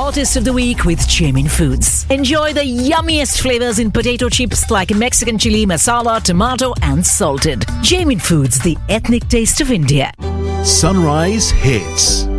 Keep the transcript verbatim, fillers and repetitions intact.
saltiest of the week with Jamin Foods. Enjoy the yummiest flavors in potato chips like Mexican chili, masala, tomato, and salted. Jamin Foods, the ethnic taste of India. Sunrise Hits.